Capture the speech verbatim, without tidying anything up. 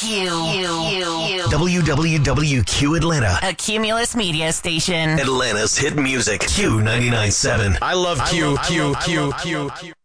Q. Q. W W W Q Atlanta. A Cumulus media station. Atlanta's hit music. Q ninety-nine point seven. I love Q, Q, Q, Q, Q.